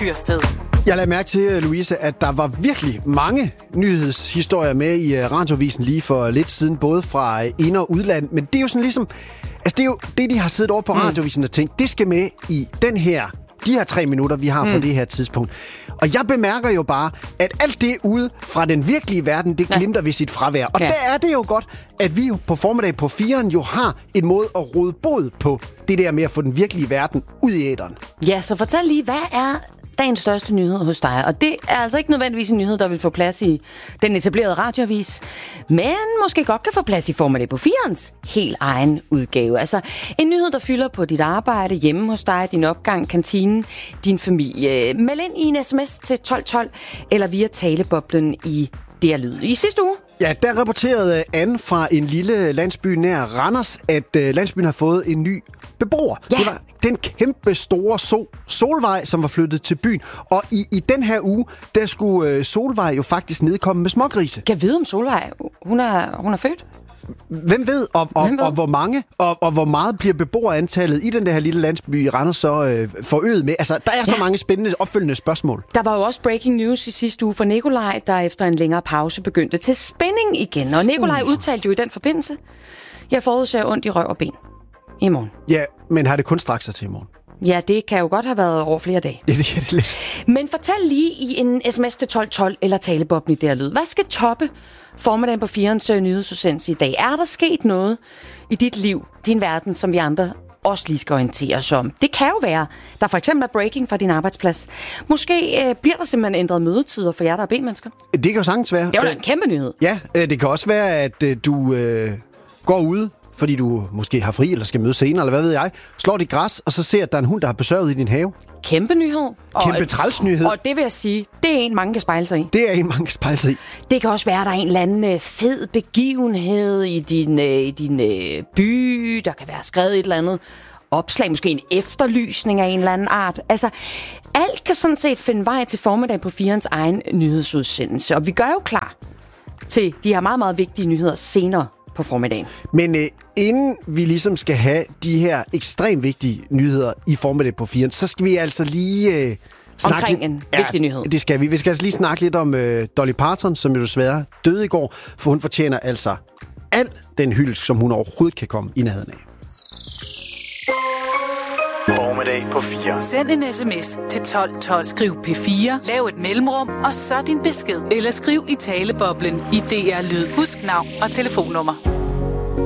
Tyrsted. Jeg lagde mærke til, Louise, at der var virkelig mange nyhedshistorier med i Radioavisen lige for lidt siden, både fra ind- og udland. Men det er jo sådan ligesom... Altså, det er jo det, de har siddet over på Radioavisen og tænkt, det skal med i de her 3 minutter, vi har på det her tidspunkt. Og jeg bemærker jo bare, at alt det ude fra den virkelige verden, det glimter ved sit fravær. Og der er det jo godt, at vi jo på formiddag på 4'eren jo har en måde at råde bod på det der med at få den virkelige verden ud i æteren. Ja, så fortæl lige, hvad er dagens største nyhed hos dig? Og det er altså ikke nødvendigvis en nyhed, der vil få plads i den etablerede radioavis, men måske godt kan få plads i formiddag på 4'erens helt egen udgave. Altså en nyhed, der fylder på dit arbejde, hjemme hos dig, din opgang, kantinen, din familie. Meld ind i en sms til 1212 eller via taleboblen i DR Lyd. I sidste uge. Ja, der rapporterede Anne fra en lille landsby nær Randers, at landsbyen har fået en ny beboer. Ja. Det var den kæmpe store Solvej, som var flyttet til byen. Og i den her uge, der skulle Solvej jo faktisk nedkomme med smågrise. Kan jeg vide om Solvej? Hun er født? Hvem ved, og hvor mange, og hvor meget bliver beboerantallet i den der lille landsby i Randers så forøget med? Altså, der er så mange spændende opfølgende spørgsmål. Der var jo også breaking news i sidste uge for Nikolaj, der efter en længere pause begyndte til spænding igen. Og Nikolaj udtalte jo i den forbindelse, jeg forudser ondt i røv og ben i morgen. Ja, men har det kun strakt sig til i morgen? Ja, det kan jo godt have været over flere dage. Ja, det er det lidt. Men fortæl lige i en sms til 1212 eller talebobben i DR Lyd. Hvad skal toppe formiddagen på 4'erens nyhedsudsendelse i dag? Er der sket noget i dit liv, din verden, som vi andre også lige skal orientere os om? Det kan jo være, der for eksempel er breaking fra din arbejdsplads. Måske bliver der simpelthen ændret mødetider for jer, der er B-mennesker. Det kan jo sagtens være. Det er jo en kæmpe nyhed. Ja, det kan også være, at du går ud, fordi du måske har fri, eller skal møde senere, eller hvad ved jeg, slår dit græs, og så ser, at der er en hund, der har besøget i din have. Kæmpe nyhed. Kæmpe træls nyhed. Og det vil jeg sige, det er en, mange kan spejle sig i. Det er en, mange kan spejle sig i. Det kan også være, at der er en eller anden fed begivenhed i din by. Der kan være skrevet et eller andet opslag, måske en efterlysning af en eller anden art. Altså, alt kan sådan set finde vej til formiddag på 4'erens egen nyhedsudsendelse. Og vi gør jo klar til de her meget, meget vigtige nyheder senere på formiddagen. Men inden vi ligesom skal have de her ekstremt vigtige nyheder i formiddag på 4'eren, så skal vi altså lige snakke omkring en vigtig nyhed. Det skal vi. Vi skal altså lige snakke lidt om Dolly Parton, som jo desværre døde i går, for hun fortjener altså al den hyldest, som hun overhovedet kan komme i nærheden af. Formiddag på 4. Send en sms til 1212. Skriv P4, lav et mellemrum, og så din besked. Eller skriv i taleboblen i DR Lyd. Husk navn og telefonnummer.